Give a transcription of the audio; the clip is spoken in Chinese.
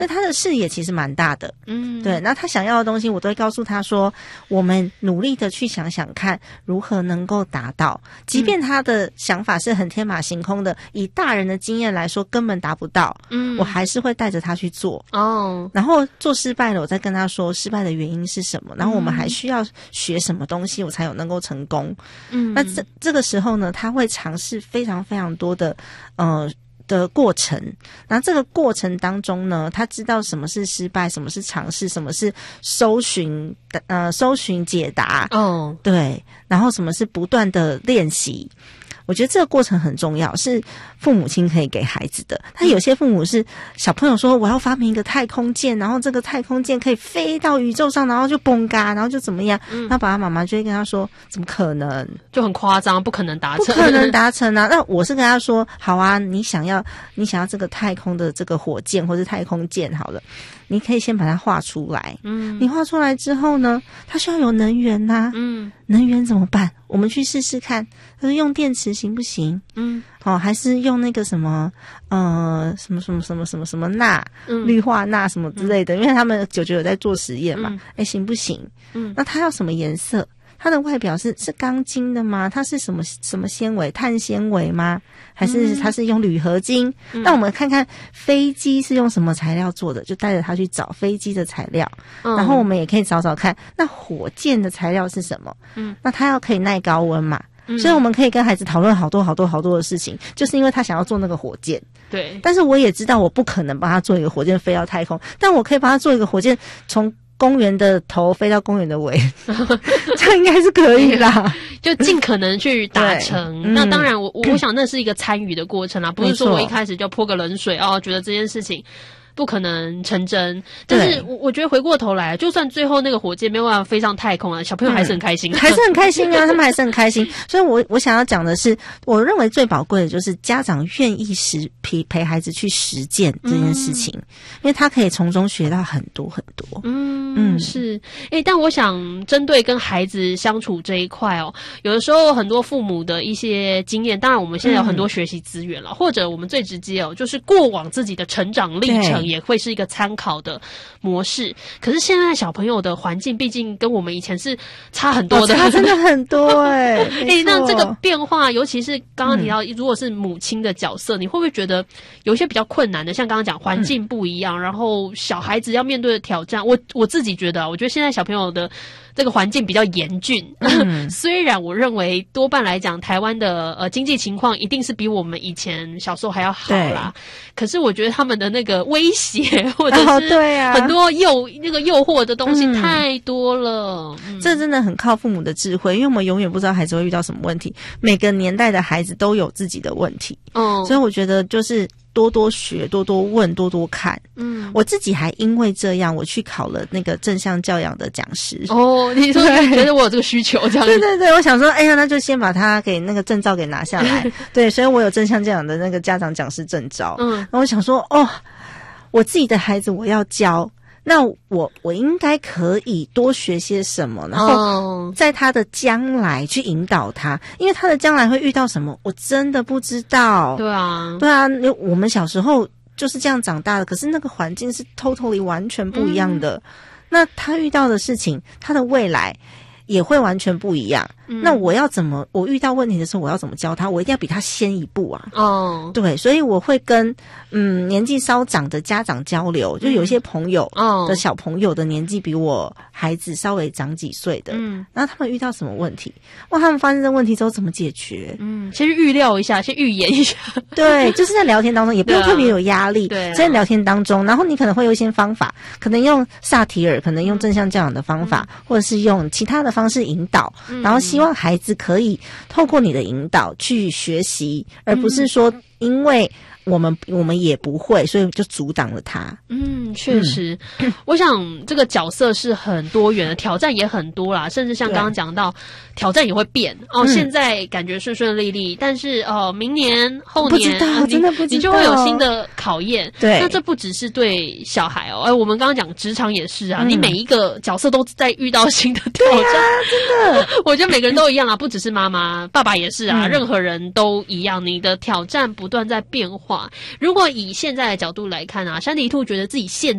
那他的视野其实蛮大的，对。那他想要的东西，我都会告诉他说，我们努力的去想想看，如何能够达到，即便他的想法是很天马行空的，以大人的经验来说，根本达不到，我还是会带着他去做，然后做失败了，我再跟他说失败的原因是什么，然后我们还需要学什么东西，我才有能够成功。那这个时候呢，他会尝试非常非常多的过程，然后这个过程当中呢，他知道什么是失败，什么是尝试，什么是搜寻解答，对，然后什么是不断的练习。我觉得这个过程很重要，是父母亲可以给孩子的。他有些父母是小朋友说我要发明一个太空舰，然后这个太空舰可以飞到宇宙上，然后就崩嘎，然后就怎么样，那爸爸妈妈就会跟他说怎么可能， 就很夸张，不可能达成， 不可能达成啊。那我是跟他说好啊，你想要这个太空的这个火箭或是太空舰好了，你可以先把它画出来，你画出来之后呢，它需要有能源啊，能源怎么办？我们去试试看，他说用电池行不行？还是用那个什么什么钠，氯化钠什么之类的，因为他们久有在做实验嘛，行不行？那它要什么颜色？它的外表是钢筋的吗？它是什么纤维？碳纤维吗？还是它是用铝合金？那我们看看飞机是用什么材料做的，就带着它去找飞机的材料，然后我们也可以找找看，那火箭的材料是什么？那它要可以耐高温嘛？所以我们可以跟孩子讨论好多的事情，就是因为他想要做那个火箭。 对， 但是我也知道我不可能帮他做一个火箭飞到太空，但我可以帮他做一个火箭从公园的头飞到公园的尾，这样应该是可以啦， 就尽可能去达成。那当然我想那是一个参与的过程啦，不是说我一开始就泼个冷水觉得这件事情不可能成真。但是我觉得回过头来，就算最后那个火箭没有办法飞上太空啊，小朋友还是很开心， 还是很开心啊，他们还是很开心。所以我想要讲的是，我认为最宝贵的就是家长愿意陪孩子去实践这件事情，因为他可以从中学到很多很多。 是。但我想针对跟孩子相处这一块有的时候很多父母的一些经验，当然我们现在有很多学习资源了，或者我们最直接就是过往自己的成长历程也会是一个参考的模式。可是现在小朋友的环境毕竟跟我们以前是差很多的， 差真的很多那这个变化，尤其是刚刚提到如果是母亲的角色，你会不会觉得有一些比较困难的，像刚刚讲环境不一样，然后小孩子要面对的挑战，我自己觉得我觉得现在小朋友的这个环境比较严峻，虽然我认为多半来讲台湾的经济情况一定是比我们以前小时候还要好啦，可是我觉得他们的那个威胁或者是很多诱惑的东西太多了， 这真的很靠父母的智慧，因为我们永远不知道孩子会遇到什么问题，每个年代的孩子都有自己的问题，所以我觉得就是多多学，多多问，多多看。我自己还因为这样，我去考了那个正向教养的讲师。 你说觉得我有这个需求这样子？ 对，我想说，那就先把他给那个证照给拿下来。对，所以我有正向教养的那个家长讲师证照。然后我想说，我自己的孩子我要教。那我应该可以多学些什么，然后在他的将来去引导他，因为他的将来会遇到什么，我真的不知道。对啊，我们小时候就是这样长大的，可是那个环境是 totally 完全不一样的。那他遇到的事情，他的未来也会完全不一样。那我遇到问题的时候，我要怎么教他？我一定要比他先一步啊。对，所以我会跟年纪稍长的家长交流，就有一些朋友的小朋友的年纪比我孩子稍微长几岁的，然后他们遇到什么问题，他们发生这问题之后怎么解决？ 先预料一下，先预言一下。 对，就是在聊天当中，也不用特别有压力。对，在聊天当中，然后你可能会有一些方法，可能用萨提尔，可能用正向教养的方法，或者是用其他的方式引导，然后希望孩子可以透过你的引导去学习，而不是说因为我们也不会，所以就阻挡了他。 确实，我想这个角色是很多元的，挑战也很多啦，甚至像刚刚讲到，挑战也会变现在感觉顺顺利利，但是明年后年真的不知道， 你就会有新的考验。 对， 那这不只是对小孩我们刚刚讲职场也是啊，你每一个角色都在遇到新的挑战。真的，我觉得每个人都一样啊，不只是妈妈，爸爸也是啊，任何人都一样，你的挑战不断在变化。如果以现在的角度来看啊，山迪兔觉得自己